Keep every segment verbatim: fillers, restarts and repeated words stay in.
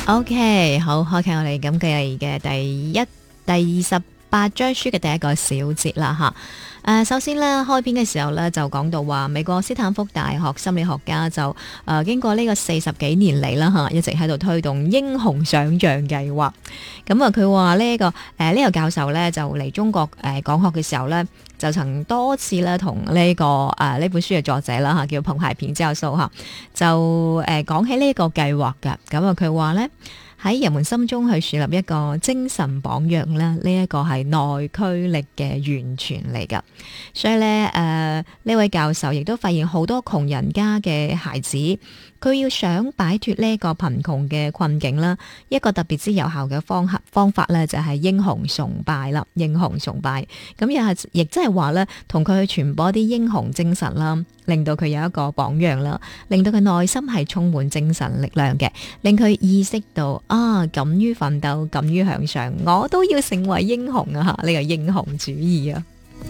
OK， 好，開啟我哋今季嘅第一第二十八章書嘅第一個小節啦吓。誒、呃，首先咧開篇嘅時候咧就講到話，美國斯坦福大學心理學家就誒、呃、經過呢個四十幾年嚟啦吓，一直喺度推動英雄想像計劃。咁啊，佢話呢個誒呢、呃這個教授咧就嚟中國誒講、呃、學嘅時候咧，就曾多次咧同呢個誒呢、呃、本書嘅作者啦吓，叫彭懷平教授吓，就誒講、呃、起呢個計劃㗎。咁啊，佢話咧，喺人們心中去樹立一個精神榜樣咧，呢、這、一個係內驅力嘅源泉嚟噶。所以咧，誒、呃、呢位教授亦都發現好多窮人家嘅孩子，佢要想擺脫呢個貧窮嘅困境啦，一個特別之有效嘅方方法咧就係英雄崇拜啦。英雄崇拜咁又係，亦即係話咧，同佢去傳播啲英雄精神啦，令到佢有一個榜樣啦，令到佢內心係充滿精神力量嘅，令佢意識到啊，敢於奮鬥，敢於向上，我都要成為英雄啊！吓，呢個英雄主義啊！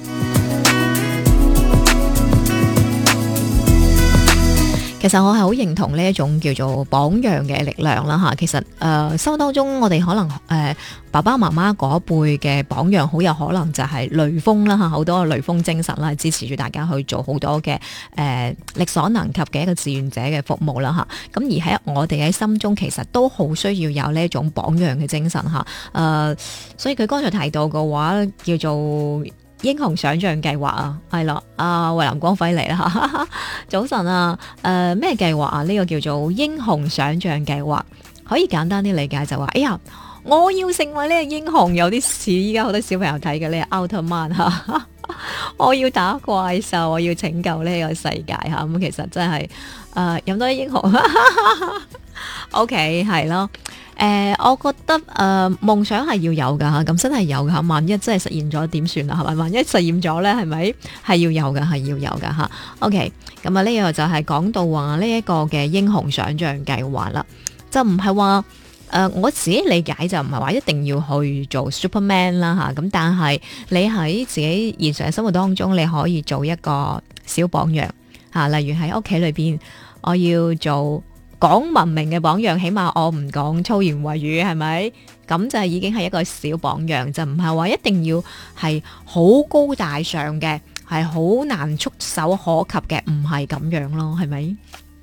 其實我係好認同呢一種叫做榜樣嘅力量啦吓。其實誒、呃，生活當中我哋可能誒、呃、爸爸媽媽嗰輩嘅榜樣，好有可能就係雷鋒啦吓，好多雷鋒精神啦，支持住大家去做好多嘅誒、呃、力所能及嘅一個志願者嘅服務啦吓。咁而喺我哋喺心中，其實都好需要有呢一種榜樣嘅精神吓。誒、呃，所以佢剛才提到嘅話叫做英雄想像計劃啊，係啦，阿衛蘭光輝嚟啦吓，早晨啊，誒咩計劃啊？呢、這個叫做英雄想像計劃，可以簡單啲理解就話，哎呀，我要成為呢個英雄，有啲似依家好多小朋友睇嘅呢個奧特曼吓，我要打怪獸，我要拯救呢個世界吓，咁其實真係誒有多啲英雄，OK 係咯。誒、呃，我覺得誒、呃、夢想係要有噶嚇，咁真係有噶。萬一真係實現咗點算啊？係咪？萬一實現咗咧，係咪係要有噶？係要有噶嚇。OK，咁啊呢個就係講到話呢一個嘅英雄想像計劃啦，就唔係話誒我自己理解就唔係話一定要去做 Superman 啦嚇，咁但係你喺自己現實嘅生活當中，你可以做一個小榜樣嚇，例如喺屋企裏邊，我要做講文明嘅榜樣，起碼我唔講粗言穢語，係咪？咁就已經係一個小榜樣，就唔係話一定要係好高大上嘅，係好難觸手可及嘅，唔係咁樣咯，係咪？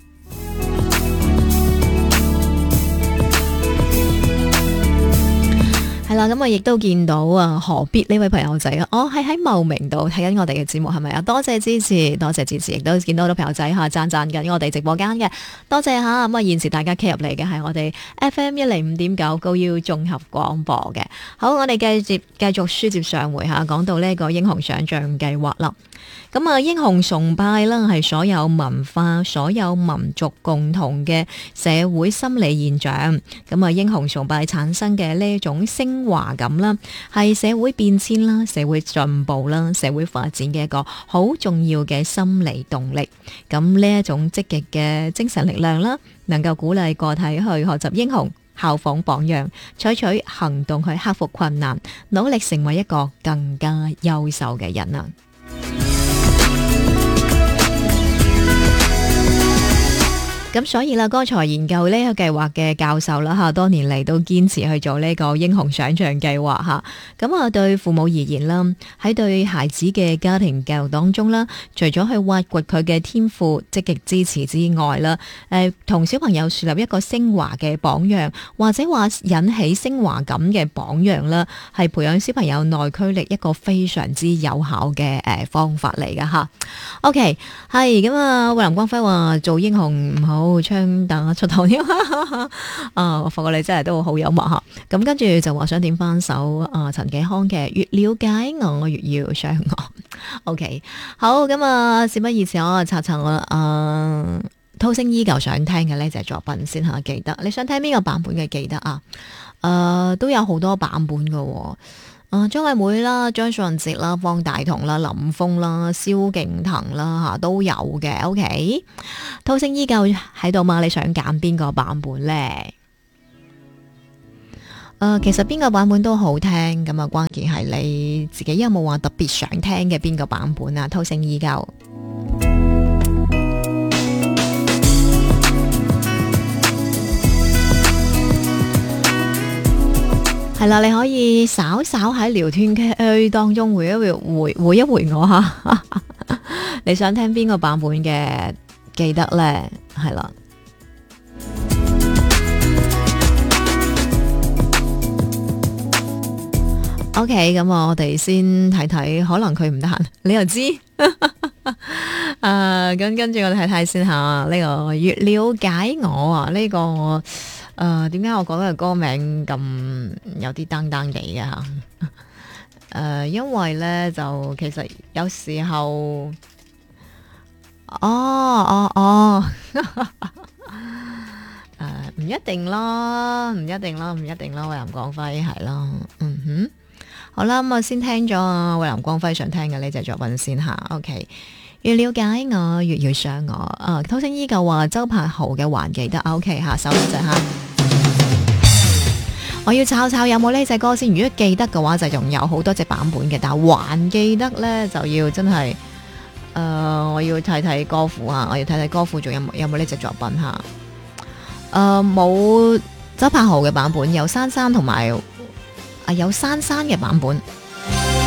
係啦，咁我亦都見到啊，何必呢位朋友仔啊，我係喺茂名度睇緊我哋嘅節目，係咪啊？多謝支持，多謝支持，亦都見到好多朋友仔吓讚讚緊我哋直播間嘅，多謝吓。咁啊，現時大家 K 入嚟嘅係我哋 F M 一零五點九高腰綜合廣播嘅。好，我哋繼續繼續書接上回吓，講到呢個英雄想像計劃啦。咁啊，英雄崇拜啦，係所有文化、所有民族共同嘅社會心理現象。咁啊，英雄崇拜產生嘅呢一種升華感啦，係社會變遷啦、社會進步啦、社會發展嘅一個好重要嘅心理動力。咁呢一種積極嘅精神力量啦，能夠鼓勵個體去學習英雄、效仿榜樣，採取行動去克服困難，努力成為一個更加優秀嘅人啊！咁所以啦，剛才研究呢個計劃嘅教授啦吓，多年嚟都堅持去做呢個英雄想像計劃吓。咁啊，對父母而言啦，喺對孩子嘅家庭教育當中啦，除咗去挖掘佢嘅天賦，積極支持之外啦，誒，同小朋友樹立一個升華嘅榜樣，或者話引起升華感嘅榜樣啦，係培養小朋友內驅力一個非常之有效嘅誒方法嚟噶吓。OK， 係咁啊，衛林光輝話做英雄唔好。槍打出頭鳥啊！我發覺你真係都好幽默吓。咁跟住就話想點翻首啊陳紀康嘅《越了解我越要傷我》。OK， 好咁啊，事不宜遲，我查查我啊濤聲依舊想聽嘅呢隻作品先吓，記得你想聽邊個版本嘅記得啊？誒、呃，都有好多版本噶、哦。啊，張惠妹啦、張信哲啦、方大同啦、林峰啦、蕭敬騰啦吓都有嘅。OK， 濤聲依舊喺度嘛？你想揀邊個版本呢？誒、呃，其實邊個版本都好聽，咁啊，關鍵係你自己有冇話特別想聽嘅邊個版本啊？濤聲依舊。 係啦，你可以稍稍喺聊天區當中回一回回回一回我吓，你想聽邊個版本嘅？記得咧，係啦。OK，咁我哋先睇睇，可能佢唔得閒，你又知？誒、uh, 咁跟住我哋睇睇先吓，呢、這個越了解我啊，呢、這個我誒點解我覺得個歌名咁有啲單單地嘅吓？誒、uh, 因為咧就其實有時候，哦哦哦，誒唔一定咯，唔一定咯，唔一定咯，為林光輝係咯，嗯哼。好啦，咁我先聽咗啊，衛蘭光輝想聽嘅呢隻作品先吓。OK， 越了解我，越要想我。啊，濤聲依舊話周柏豪嘅還記得。OK， 下首就吓，我要抄抄有冇呢隻歌先。如果記得嘅話，就仲有好多隻版本嘅，但係還記得呢，就要真係，誒、呃，我要睇睇歌庫啊，我要睇睇歌庫仲有冇有冇呢隻作品吓。誒、呃，冇周柏豪嘅版本，有珊珊同埋。啊，有珊珊嘅版本，